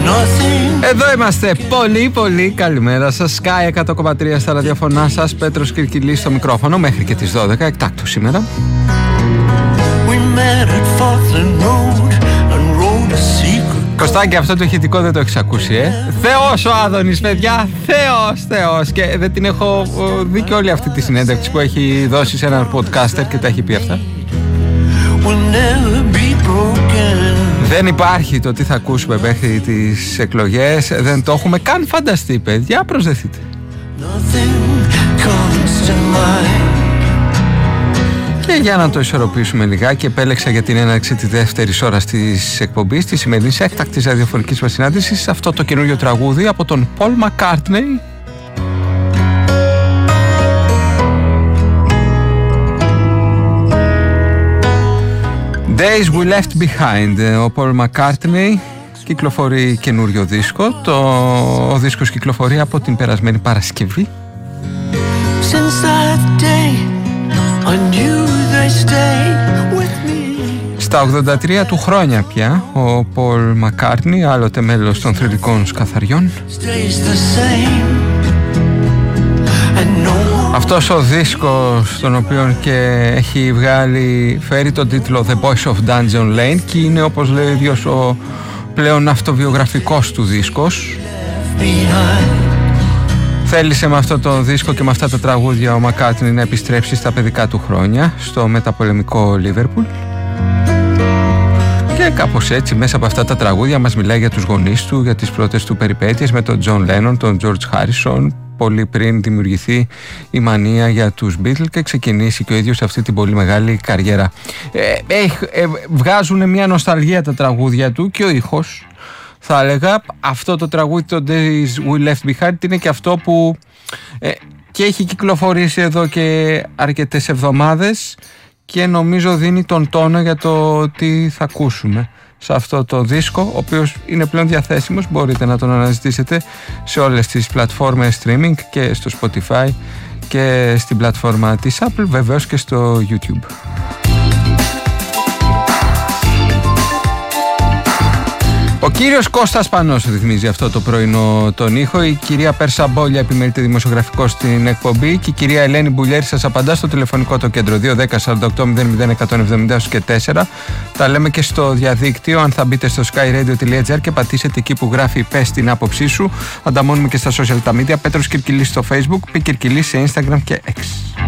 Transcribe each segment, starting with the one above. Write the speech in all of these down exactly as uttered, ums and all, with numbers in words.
Εδώ είμαστε, πολύ πολύ καλημέρα σας. Sky εκατό κόμμα τρία στα ραδιοφωνά σας. Πέτρος Κυρκυλής στο μικρόφωνο μέχρι και τις δώδεκα, εκτάκτου σήμερα. Κωστάκη, αυτό το ηχητικό δεν το έχεις ακούσει, ε? Θεός ο Άδωνης, παιδιά, Θεός, Θεός. Και δεν την έχω δει και όλη αυτή τη συνέντευξη που έχει δώσει σε έναν podcaster και τα έχει πει αυτά. Δεν υπάρχει το τι θα ακούσουμε μέχρι τις εκλογές. Δεν το έχουμε καν φανταστεί, παιδιά. Προσδεθείτε. Και για να το ισορροπήσουμε λιγάκι, επέλεξα για την έναρξη τη δεύτερη ώρα της εκπομπής, τη σημερινή έκτακτης ραδιοφωνικής μας συνάντησης, αυτό το καινούριο τραγούδι από τον Paul McCartney. Days We Left Behind. Ο Paul McCartney κυκλοφορεί καινούριο δίσκο. Το ο δίσκος κυκλοφορεί από την περασμένη Παρασκευή. Στα ογδόντα τρία του χρόνια πια ο Paul McCartney, άλλοτε μέλος των Θρυλικών Σκαθαριών. Αυτός ο δίσκος, τον οποίο και έχει βγάλει, φέρει τον τίτλο The Boys of Dungeon Lane και είναι, όπως λέει ο ίδιος, ο πλέον αυτοβιογραφικός του δίσκος. Θέλησε με αυτό το δίσκο και με αυτά τα τραγούδια ο McCartney να επιστρέψει στα παιδικά του χρόνια, στο μεταπολεμικό Λίβερπουλ. Και κάπως έτσι μέσα από αυτά τα τραγούδια μας μιλάει για τους γονείς του, για τις πρώτες του περιπέτειες με τον John Lennon, τον George Harrison, πολύ πριν δημιουργηθεί η μανία για τους Beatles και ξεκινήσει και ο ίδιος αυτή την πολύ μεγάλη καριέρα. Ε, ε, ε, βγάζουν μια νοσταλγία τα τραγούδια του και ο ήχος, θα έλεγα. Αυτό το τραγούδι, το Days We Left Behind, είναι και αυτό που ε, και έχει κυκλοφορήσει εδώ και αρκετές εβδομάδες και νομίζω δίνει τον τόνο για το τι θα ακούσουμε σε αυτό το δίσκο, ο οποίος είναι πλέον διαθέσιμος. Μπορείτε να τον αναζητήσετε σε όλες τις πλατφόρμες streaming και στο Spotify και στην πλατφόρμα της Apple, βεβαίως και στο YouTube. Ο κύριος Κώστας Πανός ρυθμίζει αυτό το πρωινό τον ήχο. Η κυρία Πέρσα Μπόλια επιμελείται δημοσιογραφικό στην εκπομπή και η κυρία Ελένη Μπουλιέρη σας απαντά στο τηλεφωνικό το κέντρο δύο ένα μηδέν σαράντα οκτώ μηδέν μηδέν εκατόν εβδομήντα και τέσσερα. Τα λέμε και στο διαδίκτυο. Αν θα μπείτε στο skyradio τελεία gr και πατήσετε εκεί που γράφει «Πες την άποψή σου». Ανταμώνουμε και στα social τα media. Πέτρος Κυρκυλής στο Facebook, Πι Κυρκυλής σε Instagram και X.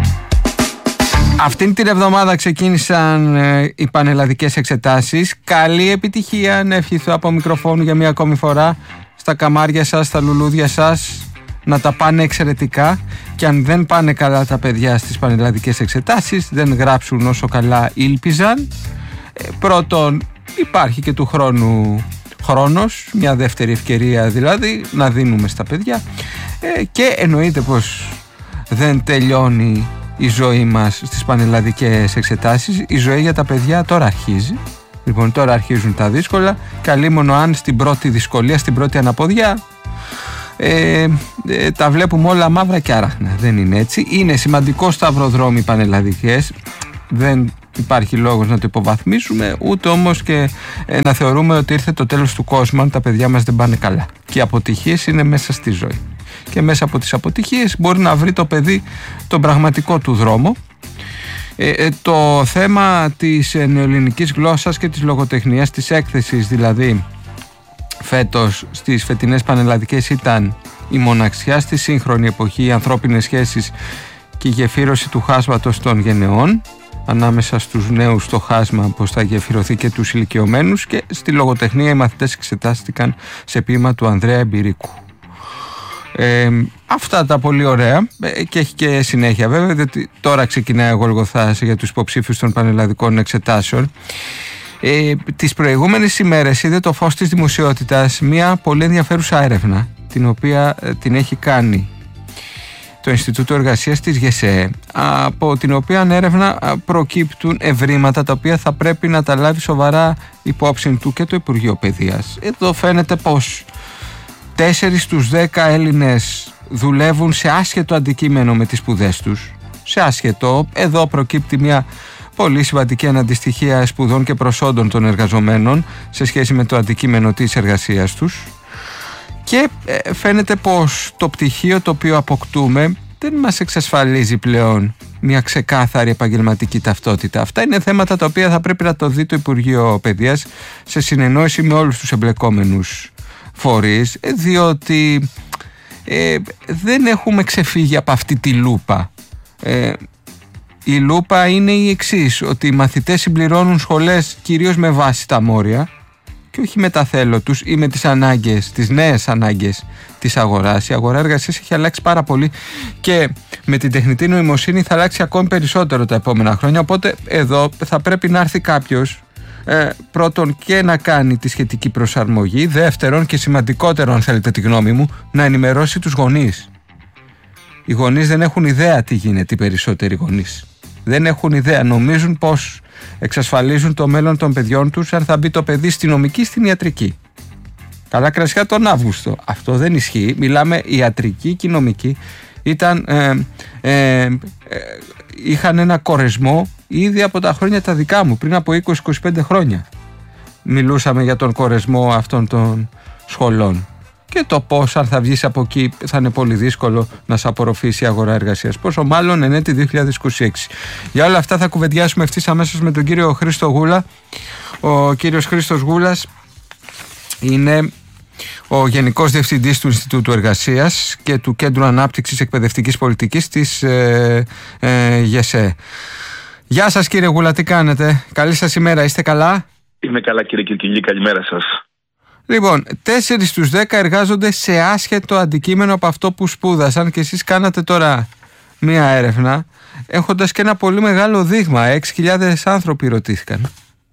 Αυτήν την εβδομάδα ξεκίνησαν ε, οι πανελλαδικές εξετάσεις. Καλή επιτυχία, να ευχηθώ από μικροφόνου για μία ακόμη φορά στα καμάρια σας, στα λουλούδια σας, να τα πάνε εξαιρετικά. Και αν δεν πάνε καλά τα παιδιά στις πανελλαδικές εξετάσεις, δεν γράψουν όσο καλά ήλπιζαν. Ε, πρώτον, υπάρχει και του χρόνου χρόνος, μια δεύτερη ευκαιρία δηλαδή να δίνουμε στα παιδιά. Ε, και εννοείται πως δεν τελειώνει η ζωή μας στις πανελλαδικές εξετάσεις. Η ζωή για τα παιδιά τώρα αρχίζει. Λοιπόν, τώρα αρχίζουν τα δύσκολα. Καλήμονο αν στην πρώτη δυσκολία, στην πρώτη αναποδιά, ε, ε, τα βλέπουμε όλα μαύρα και άραχνα. Δεν είναι έτσι. Είναι σημαντικό σταυροδρόμι πανελλαδικές. Δεν υπάρχει λόγος να το υποβαθμίσουμε, ούτε όμως και ε, να θεωρούμε ότι ήρθε το τέλος του κόσμου αν τα παιδιά μας δεν πάνε καλά. Και οι αποτυχίες είναι μέσα στη ζωή. Και μέσα από τις αποτυχίες μπορεί να βρει το παιδί τον πραγματικό του δρόμο. Ε, το θέμα της νεοελληνικής γλώσσας και της λογοτεχνίας, της έκθεσης δηλαδή φέτος στις φετινές πανελλαδικές, ήταν η μοναξιά στη σύγχρονη εποχή, οι ανθρώπινες σχέσεις και η γεφύρωση του χάσματος των γενεών, ανάμεσα στους νέους το χάσμα πως θα γεφυρωθεί και τους ηλικιωμένους. Και στη λογοτεχνία οι μαθητές εξετάστηκαν σε ποίημα του Ανδρέα Εμπειρίκου. Ε, αυτά τα πολύ ωραία, ε, και έχει και συνέχεια βέβαια, διότι τώρα ξεκινάει ο Γολγοθάς για τους υποψήφιους των πανελλαδικών εξετάσεων. Ε, τις προηγούμενες ημέρες είδε το φως της δημοσιότητας μια πολύ ενδιαφέρουσα έρευνα, την οποία ε, την έχει κάνει το Ινστιτούτο Εργασίας της ΓΕΣΕΕ, από την οποία έρευνα προκύπτουν ευρήματα τα οποία θα πρέπει να τα λάβει σοβαρά υπόψη του και το Υπουργείο Παιδείας. Εδώ φαίνεται πως τέσσερις στους δέκα Έλληνες δουλεύουν σε άσχετο αντικείμενο με τις σπουδές τους. Σε άσχετο, εδώ προκύπτει μια πολύ σημαντική αναντιστοιχεία σπουδών και προσόντων των εργαζομένων σε σχέση με το αντικείμενο της εργασίας τους. και φαίνεται πως το πτυχίο το οποίο αποκτούμε δεν μας εξασφαλίζει πλέον μια ξεκάθαρη επαγγελματική ταυτότητα. Αυτά είναι θέματα τα οποία θα πρέπει να το δει το Υπουργείο Παιδείας σε συνεννόηση με όλους τους εμπλεκόμενους φορείς, διότι ε, δεν έχουμε ξεφύγει από αυτή τη λούπα. Ε, η λούπα είναι η εξής, ότι οι μαθητές συμπληρώνουν σχολές κυρίως με βάση τα μόρια και όχι με τα θέλω τους ή με τις ανάγκες, τις νέες ανάγκες της αγοράς. Η αγορά εργασίας έχει αλλάξει πάρα πολύ και με την τεχνητή νοημοσύνη θα αλλάξει ακόμη περισσότερο τα επόμενα χρόνια, οπότε εδώ θα πρέπει να έρθει κάποιος ε, πρώτον και να κάνει τη σχετική προσαρμογή, δεύτερον και σημαντικότερο αν θέλετε τη γνώμη μου, να ενημερώσει τους γονείς. Οι γονείς δεν έχουν ιδέα τι γίνεται, οι περισσότεροι γονείς δεν έχουν ιδέα, νομίζουν πως εξασφαλίζουν το μέλλον των παιδιών τους αν θα μπει το παιδί στη νομική, στην ιατρική. Καλά κρασιά τον Αύγουστο. Αυτό δεν ισχύει. Μιλάμε ιατρική και νομική. Ήταν, ε, ε, ε, είχαν ένα κορεσμό ήδη από τα χρόνια τα δικά μου, πριν από είκοσι με είκοσι πέντε χρόνια. Μιλούσαμε για τον κορεσμό αυτών των σχολών. Και το πώς αν θα βγεις από εκεί θα είναι πολύ δύσκολο να σε απορροφήσει η αγορά εργασίας. Πόσο μάλλον εν έτη δύο χιλιάδες είκοσι έξι. Για όλα αυτά θα κουβεντιάσουμε ευθύς αμέσως με τον κύριο Χρήστο Γούλα. Ο κύριος Χρήστος Γούλας είναι ο Γενικός Διευθυντής του Ινστιτούτου Εργασίας και του Κέντρου Ανάπτυξης Εκπαιδευτικής Πολιτικής της ε, ε, ΓΕΣΕ. Γεια σας κύριε Γούλα, τι κάνετε? Καλή σας ημέρα, είστε καλά? Είμαι καλά κύριε Κυρκυλή, καλημέρα σας. Λοιπόν, τέσσερις στους δέκα εργάζονται σε άσχετο αντικείμενο από αυτό που σπούδασαν και εσείς κάνατε τώρα μία έρευνα έχοντας και ένα πολύ μεγάλο δείγμα. έξι χιλιάδες άνθρωποι ρωτήθηκαν.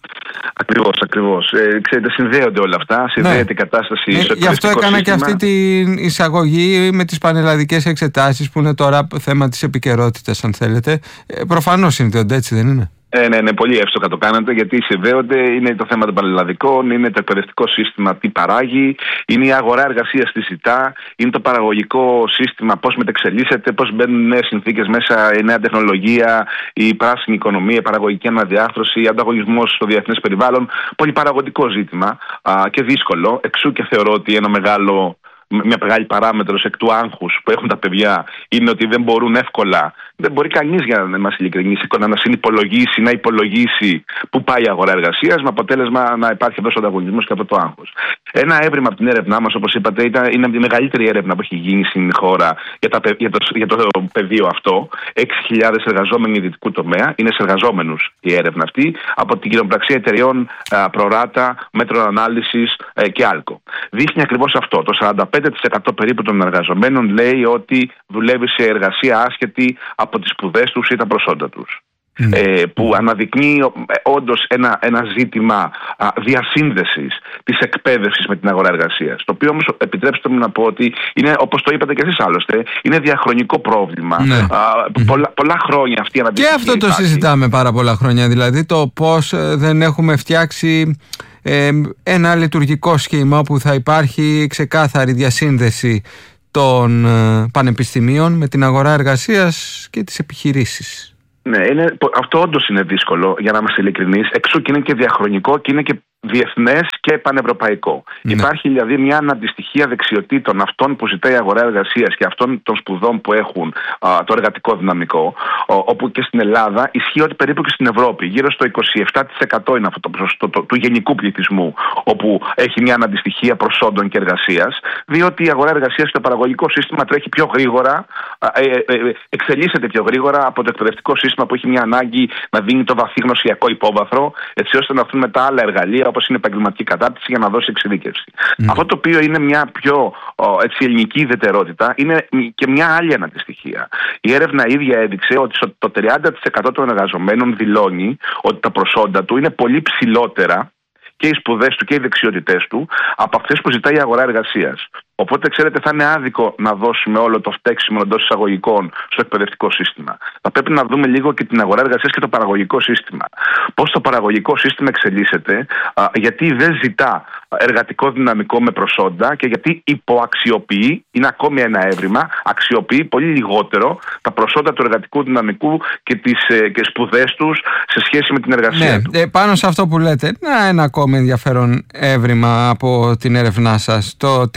Ακριβώς, ακριβώς. Ε, ξέρετε, συνδέονται όλα αυτά, συνδέεται ναι. η κατάσταση ε, στο Γι' αυτό έκανα σύστημα. Και αυτή την εισαγωγή με τις πανελλαδικές εξετάσεις που είναι τώρα θέμα της επικαιρότητας, αν θέλετε. Ε, προφανώς συνδέονται, έτσι δεν είναι? Ναι, ναι, ναι, πολύ εύστοχα το κάνατε, γιατί συνδέονται. Είναι το θέμα των πανελλαδικών, είναι το εκπαιδευτικό σύστημα τι παράγει, είναι η αγορά εργασίας τι ζητά, είναι το παραγωγικό σύστημα πώς μετεξελίσσεται, πώς μπαίνουν νέες συνθήκες μέσα, η νέα τεχνολογία, η πράσινη οικονομία, η παραγωγική αναδιάρθρωση, ο ανταγωνισμός στο διεθνές περιβάλλον. Πολύ παραγωγικό ζήτημα α, και δύσκολο. Εξού και θεωρώ ότι ένα μεγάλο. Μια μεγάλη παράμετρος εκ του άγχους που έχουν τα παιδιά είναι ότι δεν μπορούν εύκολα, δεν μπορεί κανείς, για να είμαστε ειλικρινείς, να συνυπολογίσει, να υπολογίσει πού πάει η αγορά εργασίας, με αποτέλεσμα να υπάρχει αυτός ο ανταγωνισμός και αυτό το άγχος. Ένα έβριμα από την έρευνά μας, όπως είπατε, ήταν, είναι η μεγαλύτερη έρευνα που έχει γίνει στην χώρα για, τα, για, το, για το πεδίο αυτό. έξι χιλιάδες εργαζόμενοι ιδιωτικού τομέα, είναι σε εργαζόμενους η έρευνα αυτή, από την κοινοπραξία εταιρεών Προράτα, Μέτρων Ανάλυσης και Άλκο. Δείχνει ακριβώς αυτό. Το σαράντα πέντε τοις εκατό περίπου των εργαζομένων λέει ότι δουλεύει σε εργασία άσχετη από τις σπουδές τους ή τα προσόντα τους. Mm. Ε, που αναδεικνύει όντως ένα, ένα ζήτημα α, διασύνδεσης της εκπαίδευσης με την αγορά εργασίας. Το οποίο όμως, επιτρέψτε μου να πω ότι είναι, όπως το είπατε και εσείς άλλωστε, είναι διαχρονικό πρόβλημα. Ναι. Α, mm. πολλά, πολλά χρόνια αυτή η αναδεικνύει. Και αυτό το υπάρχει. Συζητάμε πάρα πολλά χρόνια. Δηλαδή το πώς δεν έχουμε φτιάξει ε, ένα λειτουργικό σχήμα που θα υπάρχει ξεκάθαρη διασύνδεση των ε, πανεπιστημίων με την αγορά εργασίας και τις επιχειρήσεις. Ναι, είναι, αυτό όντως είναι δύσκολο, για να είμαστε ειλικρινείς. Εξού και είναι και διαχρονικό και είναι και διεθνές και πανευρωπαϊκό. Ναι. Υπάρχει δηλαδή μια αναντιστοιχεία δεξιοτήτων αυτών που ζητάει η αγορά εργασίας και αυτών των σπουδών που έχουν α, το εργατικό δυναμικό, ο, όπου και στην Ελλάδα ισχύει ότι περίπου και στην Ευρώπη γύρω στο είκοσι επτά τοις εκατό είναι αυτό το ποσοστό του γενικού πληθυσμού, όπου έχει μια αναντιστοιχεία προσόντων και εργασίας, διότι η αγορά εργασίας και το παραγωγικό σύστημα τρέχει πιο γρήγορα, ε, ε, ε, εξελίσσεται πιο γρήγορα από το εκπαιδευτικό σύστημα που έχει μια ανάγκη να δίνει το βαθύ γνωσιακό υπόβαθρο, έτσι ώστε να έρθουν μετά άλλα εργαλεία, όπως είναι επαγγελματική κατάρτιση, για να δώσει εξειδίκευση. Mm. Αυτό το οποίο είναι μια πιο ο, έτσι, ελληνική ιδιαιτερότητα είναι και μια άλλη αναντιστοιχεία. Η έρευνα ίδια έδειξε ότι το τριάντα τοις εκατό των εργαζομένων δηλώνει ότι τα προσόντα του είναι πολύ ψηλότερα, και οι σπουδές του και οι δεξιότητές του, από αυτές που ζητάει η αγορά εργασίας. Οπότε, ξέρετε, θα είναι άδικο να δώσουμε όλο το φταίξιμο εντός εισαγωγικών στο εκπαιδευτικό σύστημα. Θα πρέπει να δούμε λίγο και την αγορά εργασίας και το παραγωγικό σύστημα. Πώς το παραγωγικό σύστημα εξελίσσεται, α, γιατί δεν ζητά εργατικό δυναμικό με προσόντα και γιατί υποαξιοποιεί, είναι ακόμη ένα έβριμα, αξιοποιεί πολύ λιγότερο τα προσόντα του εργατικού δυναμικού και τις ε, και σπουδές τους σε σχέση με την εργασία ναι, του. Ε, πάνω σε αυτό που λέτε, να, ένα ακόμη ενδιαφέρον έβριμα από την έρευνά σας. Το τριάντα τοις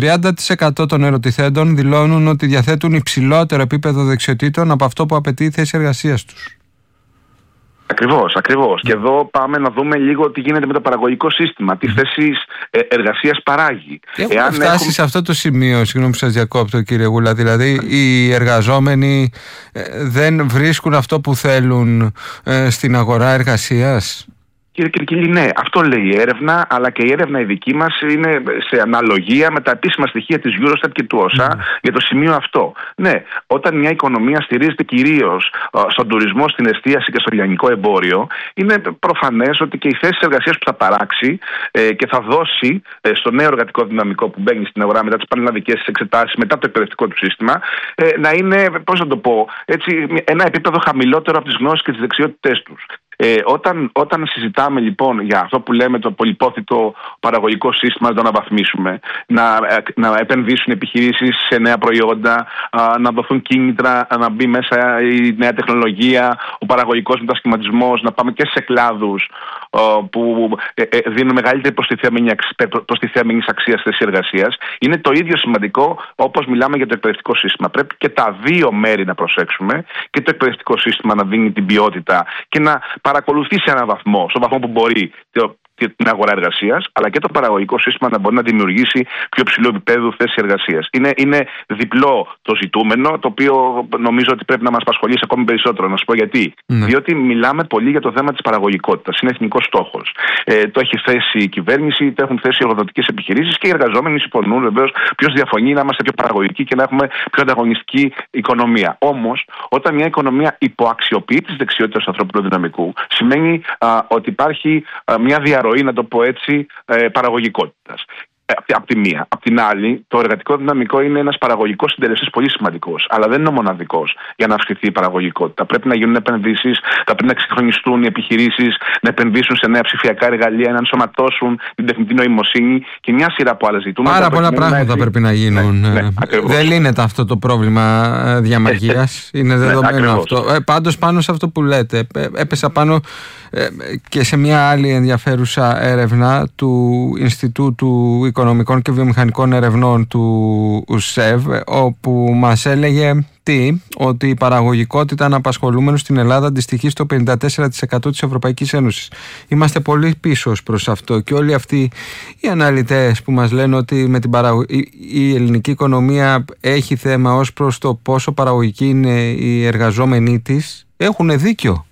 τοις εκατό των ερωτηθέντων δηλώνουν ότι διαθέτουν υψηλότερο επίπεδο δεξιοτήτων από αυτό που απαιτεί η θέση εργασίας τους. Ακριβώς, ακριβώς. Και εδώ πάμε να δούμε λίγο τι γίνεται με το παραγωγικό σύστημα, τι θέσεις εργασίας παράγει. Έχουμε Εάν φτάσει έχουμε... σε αυτό το σημείο, συγγνώμη που σας διακόπτω κύριε Γούλα, δηλαδή οι εργαζόμενοι δεν βρίσκουν αυτό που θέλουν στην αγορά εργασίας. Κύριε Κυρκίλη, ναι, αυτό λέει η έρευνα, αλλά και η έρευνα η δική μας είναι σε αναλογία με τα επίσημα στοιχεία της Eurostat και του ΟΣΑ mm. για το σημείο αυτό. Ναι, όταν μια οικονομία στηρίζεται κυρίως στον τουρισμό, στην εστίαση και στο λιανικό εμπόριο, είναι προφανές ότι και οι θέσεις εργασίας που θα παράξει ε, και θα δώσει ε, στο νέο εργατικό δυναμικό που μπαίνει στην αγορά μετά τις πανελλαδικές εξετάσεις, μετά το εκπαιδευτικό του σύστημα, ε, να είναι, πώς να το πω, έτσι, ένα επίπεδο χαμηλότερο από τις γνώσεις και τις δεξιότητές τους. Ε, όταν, όταν συζητάμε λοιπόν για αυτό που λέμε το πολυπόθητο παραγωγικό σύστημα, να το αναβαθμίσουμε, να, να επενδύσουν επιχειρήσεις σε νέα προϊόντα, α, να δοθούν κίνητρα, να μπει μέσα η νέα τεχνολογία, ο παραγωγικός μετασχηματισμός, να πάμε και σε κλάδους α, που ε, ε, δίνουν μεγαλύτερη προστιθέμενη αξία στη θέση εργασίας, είναι το ίδιο σημαντικό όπως μιλάμε για το εκπαιδευτικό σύστημα. Πρέπει και τα δύο μέρη να προσέξουμε, και το εκπαιδευτικό σύστημα να δίνει την ποιότητα και να παρακολουθεί σε έναν βαθμό, στον βαθμό που μπορεί, την αγορά εργασίας, αλλά και το παραγωγικό σύστημα να μπορεί να δημιουργήσει πιο ψηλό επίπεδο θέση εργασίας. Είναι, είναι διπλό το ζητούμενο, το οποίο νομίζω ότι πρέπει να μας απασχολήσει ακόμη περισσότερο. Να σου πω γιατί. Ναι. Διότι μιλάμε πολύ για το θέμα της παραγωγικότητας. Είναι εθνικός στόχος. Ε, το έχει θέσει η κυβέρνηση, το έχουν θέσει οι εργοδοτικές επιχειρήσεις και οι εργαζόμενοι συμφωνούν βεβαίως ποιος διαφωνεί να είμαστε πιο παραγωγικοί και να έχουμε πιο ανταγωνιστική οικονομία. Όμως, όταν μια οικονομία υποαξιοποιεί τις δεξιότητες του ανθρώπινου δυναμικού, σημαίνει α, ότι υπάρχει α, μια διαρροή, να το πω έτσι, ε, παραγωγικότητας. Από τη μία. Απ' την άλλη, το εργατικό δυναμικό είναι ένας παραγωγικός συντελεστής πολύ σημαντικός, αλλά δεν είναι ο μοναδικός για να αυξηθεί η παραγωγικότητα. Πρέπει να γίνουν επενδύσεις, θα πρέπει να εξυγχρονιστούν οι επιχειρήσεις, να επενδύσουν σε νέα ψηφιακά εργαλεία, να ενσωματώσουν την τεχνητή νοημοσύνη και μια σειρά από άλλα ζητούμενα. Πάρα πολλά πράγματα έτσι πρέπει να γίνουν. Ναι, ναι, δεν λύνεται αυτό το πρόβλημα διαμαγείας. Είναι δεδομένο ναι, αυτό. Ε, πάντως, πάνω σε αυτό που λέτε, έπεσα πάνω ε, και σε μια άλλη ενδιαφέρουσα έρευνα του Ινστιτούτου Οικονομικών και Βιομηχανικών Ερευνών του ΟΥΣΕΒ, όπου μας έλεγε τι, ότι η παραγωγικότητα αναπασχολούμενων στην Ελλάδα αντιστοιχεί στο πενήντα τέσσερα τοις εκατό της Ευρωπαϊκής Ένωσης. Είμαστε πολύ πίσω προς αυτό και όλοι αυτοί οι αναλυτές που μας λένε ότι με την παραγω... η ελληνική οικονομία έχει θέμα ως προς το πόσο παραγωγική είναι οι εργαζόμενοι της, έχουν δίκιο.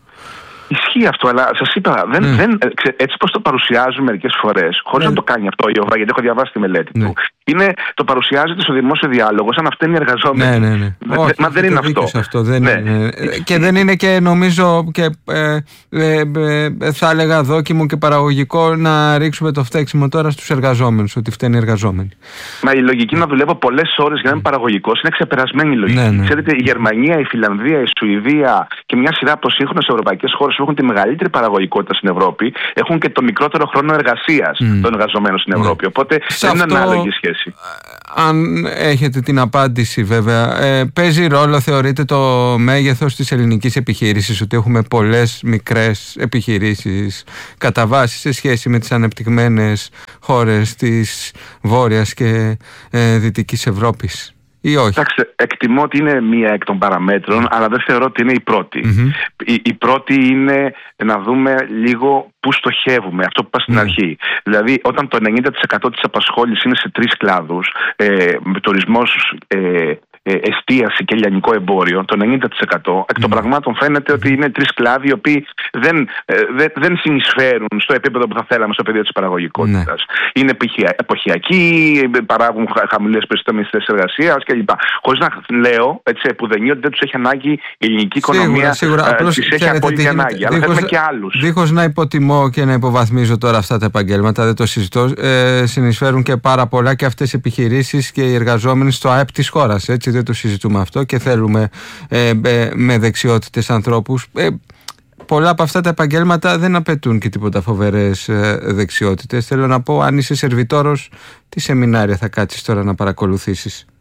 Ισχύει αυτό, αλλά σας είπα, δεν, mm. δεν, έτσι πως το παρουσιάζουν μερικές φορές, χωρίς mm. να το κάνει αυτό η ΟΒΑ, γιατί έχω διαβάσει τη μελέτη mm. του, είναι, το παρουσιάζεται στο δημόσιο διάλογο σαν να φταίνει οι εργαζόμενοι. Ναι, ναι, ναι. Δε, Όχι, μα δεν είναι αυτό. αυτό δεν ναι. είναι. Και δεν είναι και νομίζω και ε, ε, ε, θα έλεγα δόκιμο και παραγωγικό να ρίξουμε το φταίξιμο τώρα στους εργαζόμενους, ότι φταίνει οι εργαζόμενοι. Μα η λογική να δουλεύω πολλές ώρες για να είμαι παραγωγικός είναι ξεπερασμένη λογική. Ναι, ναι. Ξέρετε, η Γερμανία, η Φιλανδία, η Σουηδία και μια σειρά από σύγχρονες ευρωπαϊκές χώρες που έχουν τη μεγαλύτερη παραγωγικότητα στην Ευρώπη έχουν και το μικρότερο χρόνο εργασίας mm. των εργαζομένων στην Ευρώπη. Mm. Οπότε σε δεν αυτό, είναι ανάλογη σχέση. Αν έχετε την απάντηση, βέβαια, ε, παίζει ρόλο, θεωρείτε, το μέγεθος της ελληνικής επιχείρησης, ότι έχουμε πολλές μικρές επιχειρήσεις κατά βάση σε σχέση με τις ανεπτυγμένες χώρες της Βόρειας και ε, Δυτικής Ευρώπης? Ή όχι? Κοιτάξτε, εκτιμώ ότι είναι μία εκ των παραμέτρων, αλλά δεν θεωρώ ότι είναι η πρώτη. Mm-hmm. Η, η πρώτη είναι να δούμε λίγο πού στοχεύουμε, αυτό που είπα στην mm. αρχή. Δηλαδή, όταν το ενενήντα τοις εκατό της απασχόλησης είναι σε τρεις κλάδους, ε, τουρισμός, ε, εστίαση και λιανικό εμπόριο, το ενενήντα τοις εκατό, εκ των mm. πραγμάτων φαίνεται ότι είναι τρεις κλάδοι οι οποίοι δεν, δεν, δεν συνεισφέρουν στο επίπεδο που θα θέλαμε στο πεδίο της παραγωγικότητας. Mm. Είναι εποχιακοί, παράγουν χαμηλές προστιθέμενες θέσεις εργασίας κλπ. Χωρίς να λέω έτσι επουδενή ότι δεν τους έχει ανάγκη η ελληνική οικονομία, σίγουρα, τις έχει απόλυτη ανάγκη. Αλλά θέλουμε και άλλους. Δίχως να υποτιμώ και να υποβαθμίζω τώρα αυτά τα επαγγέλματα, δεν το συζητώ, ε, συνεισφέρουν και πάρα πολλά και αυτές οι επιχειρήσεις και οι εργαζόμενοι στο ΑΕΠ της χώρας. Έτσι, δεν το συζητούμε αυτό και θέλουμε ε, ε, με δεξιότητες ανθρώπους. Ε, πολλά από αυτά τα επαγγέλματα δεν απαιτούν και τίποτα φοβερές ε, δεξιότητες. Θέλω να πω, αν είσαι σερβιτόρος, τι σεμινάρια θα κάτσεις τώρα να παρακολουθήσεις?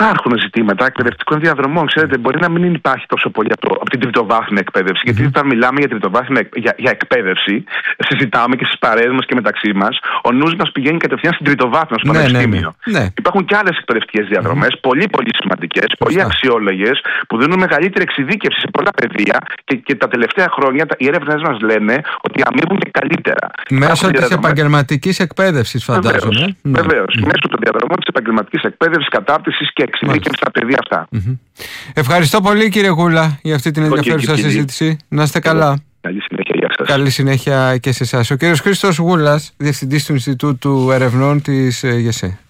υπάρχουν ζητήματα εκπαιδευτικών διαδρομών. Ξέρετε, μπορεί να μην υπάρχει τόσο πολύ από, το, από την τριτοβάθμια εκπαίδευση. Mm-hmm. Γιατί όταν μιλάμε για τριτοβάθμια για, για εκπαίδευση, συζητάμε και στις παρέες μας και μεταξύ μας, ο νους μας πηγαίνει κατευθείαν στην τριτοβάθμια, στο ναι, πανεπιστήμιο. Ναι, ναι. Υπάρχουν και άλλες εκπαιδευτικές διαδρομές, mm-hmm. πολύ πολύ σημαντικές, πολύ αξιόλογες, που δίνουν μεγαλύτερη εξειδίκευση σε πολλά πεδία και, και τα τελευταία χρόνια οι έρευνες μας λένε ότι αμείβουν και καλύτερα. Μέσω της επαγγελματικής εκπαίδευσης, φαντάζομαι. Βεβαίως. Mm-hmm. Μέσω των διαδρομών της επαγγελματικής εκπαίδευσης, κατάρτισης και εξειδίκευση στα πεδία αυτά. Mm-hmm. Ευχαριστώ πολύ, κύριε Γούλα, για αυτή την ενδιαφέρουσα συζήτηση. Να είστε καλά. Καλή συνέχεια, γεια σας. Καλή συνέχεια και σε εσάς. Ο κύριος Χρήστος Γούλας, Διευθυντής του Ινστιτούτου Ερευνών της ΓΕΣΕ.